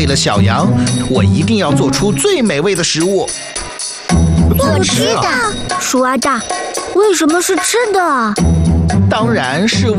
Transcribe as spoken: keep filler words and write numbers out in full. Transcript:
为了小羊，我一定要做出最美味的食物。 做吃的？ 鼠阿大，为什么是吃的啊？ 当然是